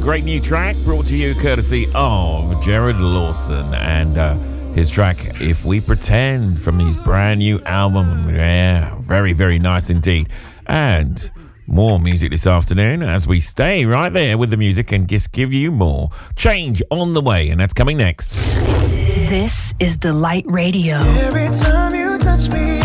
great new track brought to you courtesy of Jared Lawson and his track If We Pretend from his brand new album. Yeah, very, very nice indeed. And more music this afternoon as we stay right there with the music and just give you more. Change on the way, and that's coming next. This is Delight Radio. Every time you touch me,